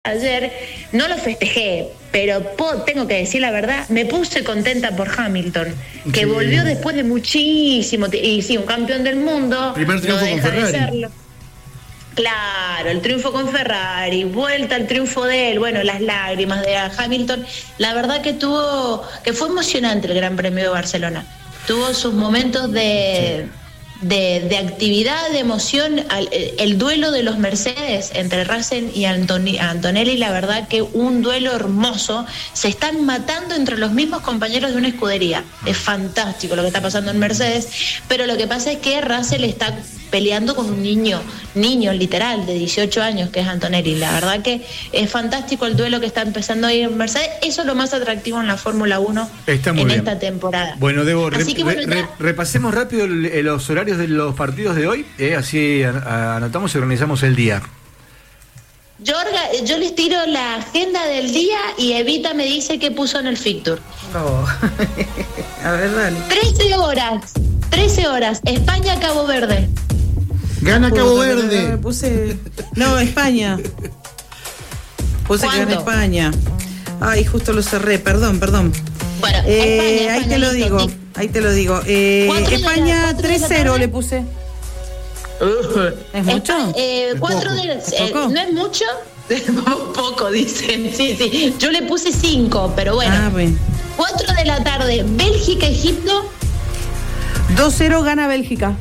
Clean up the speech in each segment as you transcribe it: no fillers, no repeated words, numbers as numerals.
Ayer no lo festejé, pero tengo que decir la verdad, me puse contenta por Hamilton, que volvió después de muchísimo y sí, un campeón del mundo. Primer triunfo con Ferrari. Claro, el triunfo con Ferrari, vuelta al triunfo de él, bueno, las lágrimas de Hamilton. La verdad que fue emocionante el Gran Premio de Barcelona. Tuvo sus momentos de actividad, de emoción, el duelo de los Mercedes entre Russell y Antonelli, la verdad que un duelo hermoso. Se están matando entre los mismos compañeros de una escudería. Es fantástico lo que está pasando en Mercedes, pero lo que pasa es que Russell está peleando con un niño literal de 18 años que es Antonelli. La verdad que es fantástico el duelo que está empezando ahí en Mercedes. Eso es lo más atractivo en la Fórmula 1 esta temporada. Bueno, repasemos rápido los horarios de los partidos de hoy, así anotamos y organizamos el día. Yo les tiro la agenda del día y Evita me dice qué puso en el fixture. Oh. A ver, dale. 13 horas, España-Cabo Verde. Gana Cabo Verde. No, España. Puse que gana España. Ay, justo lo cerré, perdón. Bueno, España, ahí te lo digo. España 3-0 le puse. ¿Es mucho? 4 ¿no es mucho? Poco, dicen. Sí. Yo le puse 5, pero bueno. 4 de la tarde, Bélgica-Egipto. 2-0 gana Bélgica.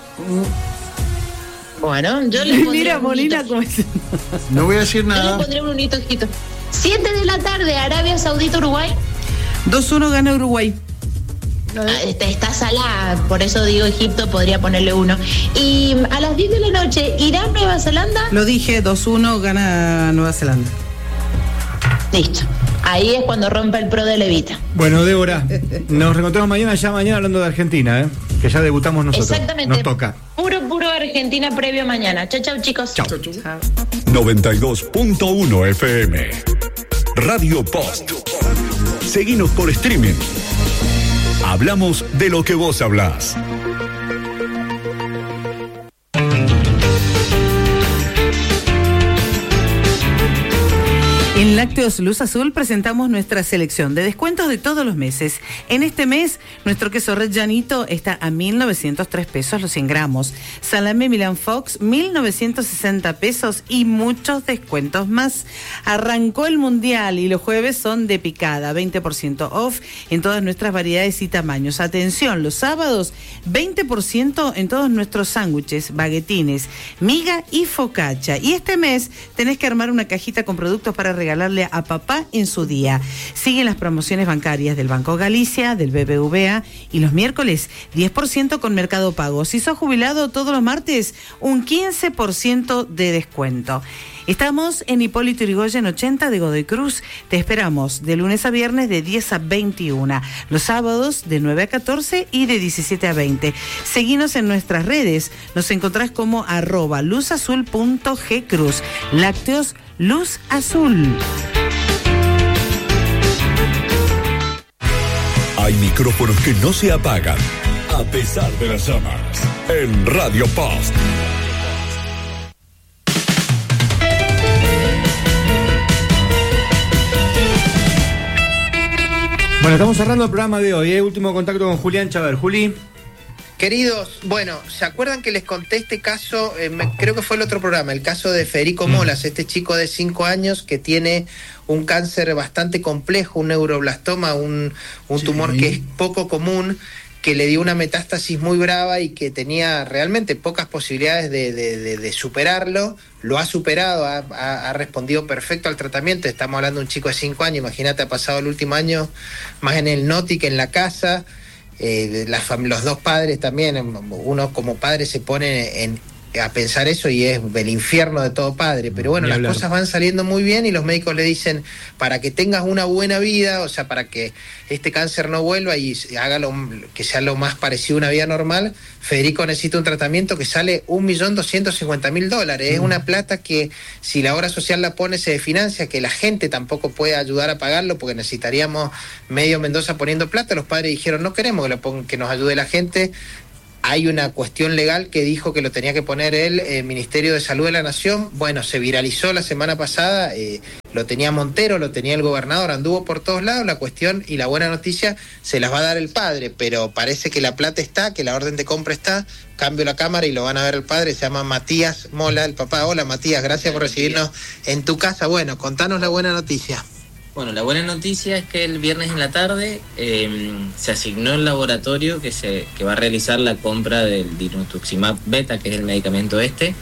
Bueno, yo le pondré Mira, Molina, ¿cómo es? No voy a decir nada. Yo le pondré un unito, Egipto. 7 de la tarde, Arabia Saudita-Uruguay. 2-1 gana Uruguay. Está salada, por eso digo Egipto, podría ponerle 1. Y a las 10 de la noche, Irán-Nueva Zelanda. Lo dije, 2-1 gana Nueva Zelanda. Listo. Ahí es cuando rompe el pro de Levita. Bueno, Débora, nos reencontramos mañana hablando de Argentina, que ya debutamos nosotros. Exactamente. Nos toca. Puro Argentina previo mañana. Chau, chicos. Chau. 92.1 FM. Radio Post. Seguinos por streaming. Hablamos de lo que vos hablás. En Lácteos Luz Azul presentamos nuestra selección de descuentos de todos los meses. En este mes, nuestro queso Red Llanito está a 1.903 pesos los 100 gramos. Salame Milan Fox, 1.960 pesos y muchos descuentos más. Arrancó el Mundial y los jueves son de picada, 20% off en todas nuestras variedades y tamaños. Atención, los sábados, 20% en todos nuestros sándwiches, baguetines, miga y focaccia. Y este mes tenés que armar una cajita con productos para regalarle a papá en su día. Siguen las promociones bancarias del Banco Galicia, del BBVA y los miércoles 10% con Mercado Pago. Si sos jubilado todos los martes, un 15% de descuento. Estamos en Hipólito Yrigoyen 80 de Godoy Cruz. Te esperamos de lunes a viernes de 10 a 21. Los sábados de 9 a 14 y de 17 a 20. Seguinos en nuestras redes. Nos encontrás como @luzazul.gcruz. Lácteos Luz Azul. Hay micrófonos que no se apagan a pesar de las llamas. En Radio Post. Bueno, estamos cerrando el programa de hoy, último contacto con Julián Chaver. Juli. Queridos, bueno, ¿se acuerdan que les conté este caso? Creo que fue el otro programa, el caso de Federico Molas, este chico de 5 años que tiene un cáncer bastante complejo, un neuroblastoma, un tumor que es poco común, que le dio una metástasis muy brava y que tenía realmente pocas posibilidades de superarlo. Lo ha superado, ha respondido perfecto al tratamiento. Estamos hablando de un chico de 5 años, imagínate, ha pasado el último año más en el NOTI que en la casa. Los dos padres también, uno como padre se pone a pensar eso y es el infierno de todo padre, pero bueno, las cosas van saliendo muy bien y los médicos le dicen, para que tengas una buena vida, o sea, para que este cáncer no vuelva y haga que sea lo más parecido a una vida normal, Federico necesita un tratamiento que sale $1.250.000. Es una plata que si la obra social la pone se financia, que la gente tampoco puede ayudar a pagarlo porque necesitaríamos medio Mendoza poniendo plata. Los padres dijeron, no queremos que nos ayude la gente, Hay una cuestión legal que dijo que lo tenía que poner el Ministerio de Salud de la Nación. Bueno, se viralizó la semana pasada, lo tenía Montero, lo tenía el gobernador, anduvo por todos lados. La cuestión y la buena noticia se las va a dar el padre, pero parece que la plata está, que la orden de compra está. Cambio la cámara y lo van a ver el padre, se llama Matías Mola, el papá. Hola Matías, gracias por recibirnos en tu casa. Bueno, contanos la buena noticia. Bueno, la buena noticia es que el viernes en la tarde se asignó el laboratorio que va a realizar la compra del dinutuximab beta, que es el medicamento este.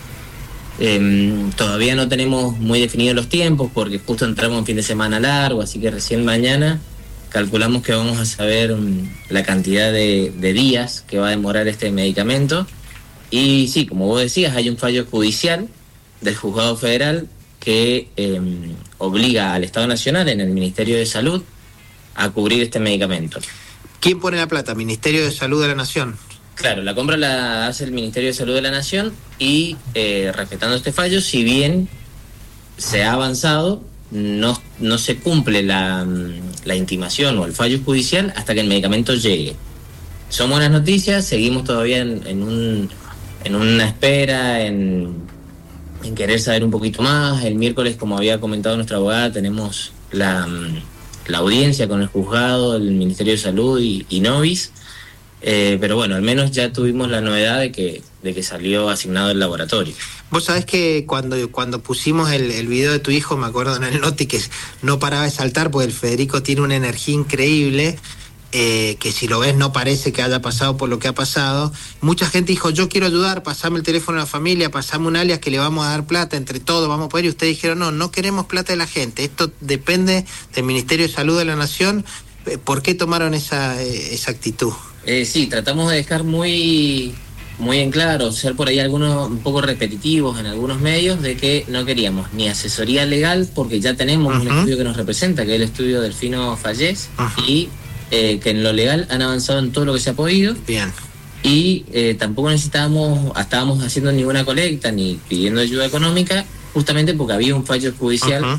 Todavía no tenemos muy definidos los tiempos porque justo entramos en fin de semana largo, así que recién mañana calculamos que vamos a saber la cantidad de días que va a demorar este medicamento. Y sí, como vos decías, hay un fallo judicial del Juzgado Federal que obliga al Estado Nacional, en el Ministerio de Salud, a cubrir este medicamento. ¿Quién pone la plata? ¿Ministerio de Salud de la Nación? Claro, la compra la hace el Ministerio de Salud de la Nación y respetando este fallo, si bien se ha avanzado, no se cumple la intimación o el fallo judicial hasta que el medicamento llegue. Son buenas noticias, seguimos todavía en una espera, en querer saber un poquito más. El miércoles, como había comentado nuestra abogada, tenemos la audiencia con el juzgado, el Ministerio de Salud y Novis, pero bueno, al menos ya tuvimos la novedad de que salió asignado el laboratorio. Vos sabés que cuando pusimos el video de tu hijo, me acuerdo en el Noti que no paraba de saltar, porque el Federico tiene una energía increíble, que si lo ves no parece que haya pasado por lo que ha pasado. Mucha gente dijo, yo quiero ayudar, pasame el teléfono a la familia, pasame un alias que le vamos a dar plata, entre todos vamos a poder. Y ustedes dijeron, no queremos plata de la gente, esto depende del Ministerio de Salud de la Nación. ¿Por qué tomaron esa actitud? Sí, tratamos de dejar muy en claro, ser por ahí algunos un poco repetitivos en algunos medios, de que no queríamos ni asesoría legal, porque ya tenemos un estudio que nos representa, que es el estudio Delfino Fallés, y que en lo legal han avanzado en todo lo que se ha podido. Bien. Y tampoco estábamos haciendo ninguna colecta ni pidiendo ayuda económica, justamente porque había un fallo judicial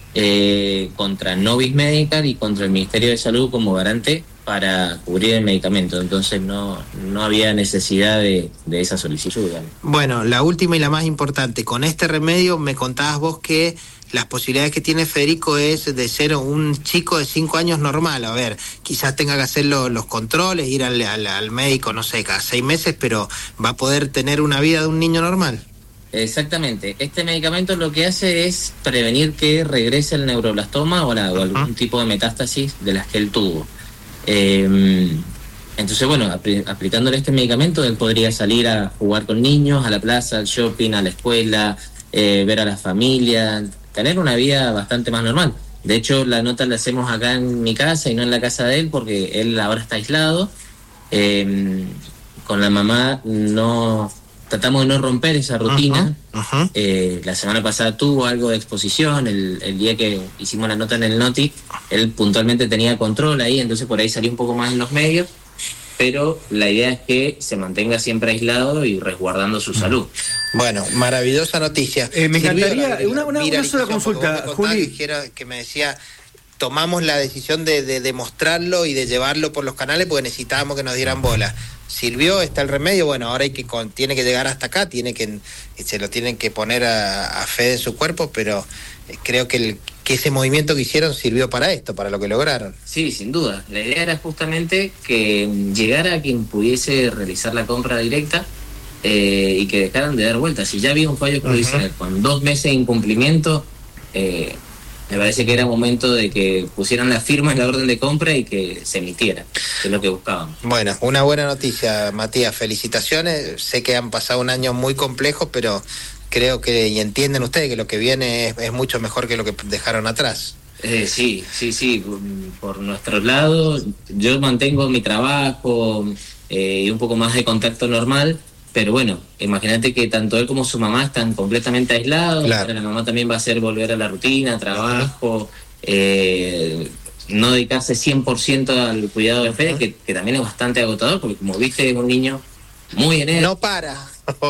contra Novis Medical y contra el Ministerio de Salud como garante para cubrir el medicamento. Entonces no había necesidad de esa solicitud. Bueno, la última y la más importante, con este remedio me contabas vos que las posibilidades que tiene Federico es de ser un chico de 5 años normal. A ver, quizás tenga que hacer los controles, ir al médico, no sé, cada 6 meses, pero va a poder tener una vida de un niño normal. Exactamente. Este medicamento lo que hace es prevenir que regrese el neuroblastoma o algún tipo de metástasis de las que él tuvo. Entonces, bueno, aplicándole este medicamento, él podría salir a jugar con niños, a la plaza, al shopping, a la escuela, ver a la familia, tener una vida bastante más normal. De hecho, la nota la hacemos acá en mi casa y no en la casa de él, porque él ahora está aislado. Con la mamá tratamos de no romper esa rutina. La semana pasada tuvo algo de exposición, el día que hicimos la nota en el Noti, él puntualmente tenía control ahí, entonces por ahí salió un poco más en los medios, pero la idea es que se mantenga siempre aislado y resguardando su salud. Bueno, maravillosa noticia. Me encantaría, una sola consulta, Juli. Que me decía, tomamos la decisión de demostrarlo y de llevarlo por los canales porque necesitábamos que nos dieran bola. Sirvió, está el remedio, bueno, ahora tiene que llegar hasta acá, se lo tienen que poner a Fede en su cuerpo, pero creo que ese movimiento que hicieron sirvió para esto, para lo que lograron. Sí, sin duda. La idea era justamente que llegara a quien pudiese realizar la compra directa y que dejaran de dar vueltas. Si ya había un fallo judicial con 2 meses de incumplimiento, me parece que era momento de que pusieran la firma en la orden de compra y que se emitiera, que es lo que buscábamos. Bueno, una buena noticia, Matías, felicitaciones. Sé que han pasado un año muy complejo, pero creo que, y entienden ustedes, que lo que viene es mucho mejor que lo que dejaron atrás. Sí, por nuestro lado, yo mantengo mi trabajo y un poco más de contacto normal, pero bueno, imagínate que tanto él como su mamá están completamente aislados. Claro. La mamá también va a hacer volver a la rutina, trabajo, no dedicarse 100% al cuidado de Fede, que también es bastante agotador, porque como viste es un niño muy enérgico. No para.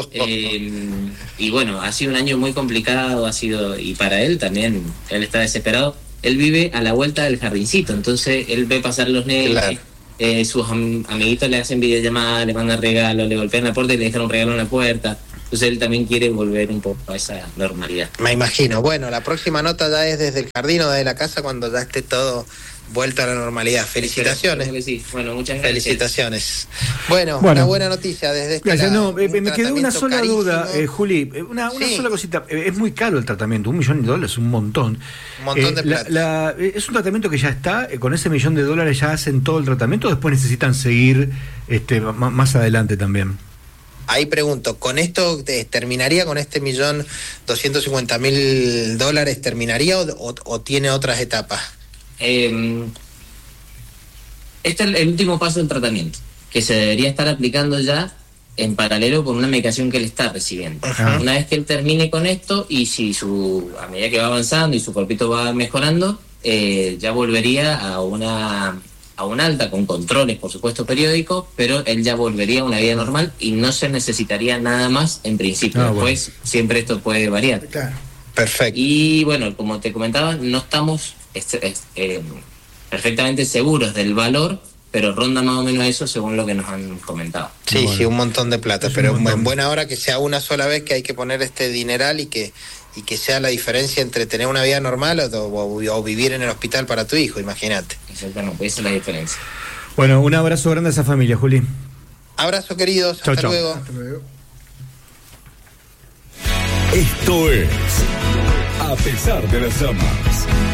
Y bueno, ha sido un año muy complicado, y para él también, él está desesperado. Él vive a la vuelta del jardincito, entonces él ve pasar los nenes. Claro. sus amiguitos le hacen videollamadas, le mandan regalos, le golpean la puerta y le dejan un regalo en la puerta. Entonces él también quiere volver un poco a esa normalidad. Me imagino. Bueno, la próxima nota ya es desde el jardín o desde la casa cuando ya esté todo vuelto a la normalidad. Felicitaciones. Espero que sí. Bueno, muchas gracias. Felicitaciones. Bueno, una buena noticia desde este Gracias, me quedó una sola carísimo. Duda, Juli, una sola cosita. Es muy caro el tratamiento, $1 millón es un montón. Un montón de plata. ¿Es un tratamiento que ya está? ¿Con ese $1 millón ya hacen todo el tratamiento o después necesitan seguir más adelante también? Ahí pregunto, ¿con esto terminaría, con este $1.250.000, terminaría o tiene otras etapas? Este es el último paso del tratamiento, que se debería estar aplicando ya en paralelo con una medicación que él está recibiendo. Ajá. Una vez que él termine con esto y si a medida que va avanzando y su cuerpito va mejorando, ya volvería a una alta con controles, por supuesto, periódicos, pero él ya volvería a una vida normal y no se necesitaría nada más en principio. Después siempre esto puede variar. Claro. Perfecto. Y bueno, como te comentaba, no estamos perfectamente seguros del valor, pero ronda más o menos eso según lo que nos han comentado. Sí, bueno. Sí, un montón de plata, pero en buena hora que sea una sola vez que hay que poner este dineral y que sea la diferencia entre tener una vida normal o vivir en el hospital para tu hijo, imagínate. Exactamente, esa es la diferencia. Bueno, un abrazo grande a esa familia, Juli. Abrazo, queridos. Chau, hasta chau. luego. Hasta luego. Esto es A pesar de las llamas.